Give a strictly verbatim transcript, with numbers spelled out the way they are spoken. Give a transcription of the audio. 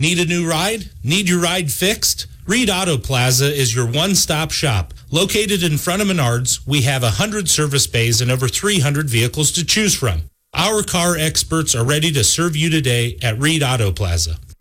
Need a new ride? Need your ride fixed? Reed Auto Plaza is your one-stop shop. Located in front of Menards, we have one hundred service bays and over three hundred vehicles to choose from. Our car experts are ready to serve you today at Reed Auto Plaza.